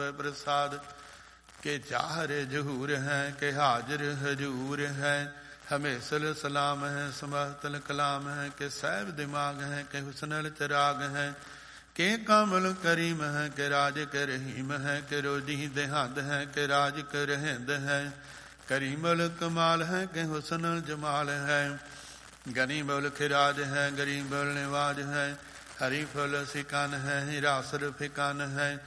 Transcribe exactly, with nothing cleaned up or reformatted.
ਹੋਏ ਪ੍ਰਸਾਦ। के चाहर जहूर है के हाजिर हजूर है, हमेशल सलाम है समहतल कलाम है। के सैब दिमाग है के हुस्नल चिराग है, के कामल करीम है के राज के रहीम है। के रोजी देहांद है के राज के रहंद है, करीमल कमाल है के हुस्नल जमाल है। गनीबल खिराज है गरीबल निवाज है, हरी फल सिकान है हिरासर फिकान है।